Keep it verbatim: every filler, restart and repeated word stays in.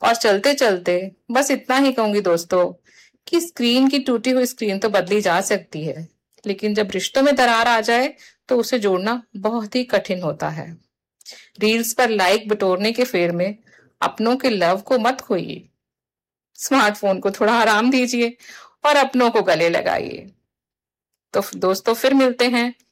और चलते चलते बस इतना ही कहूंगी दोस्तों कि स्क्रीन की टूटी हुई स्क्रीन तो बदली जा सकती है, लेकिन जब रिश्तों में दरार आ जाए तो उसे जोड़ना बहुत ही कठिन होता है। रील्स पर लाइक बटोरने के फेर में अपनों के लव को मत खोइए। स्मार्टफोन को थोड़ा आराम दीजिए और अपनों को गले लगाइए। तो दोस्तों फिर मिलते हैं